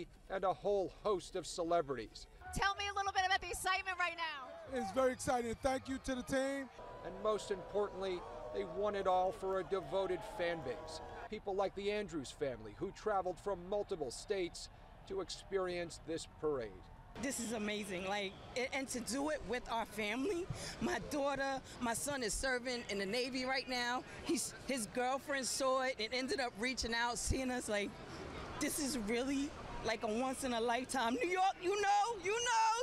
family, and a whole host of celebrities. Tell me a little bit about the excitement right now. It's very exciting. Thank you to the team. And most importantly, they won it all for a devoted fan base. People like the Andrews family, who traveled from multiple states to experience this parade. This is amazing, and to do it with our family. My son is serving in the Navy right now. His girlfriend saw it and ended up reaching out, seeing us. This is really like a once in a lifetime. New York, you know.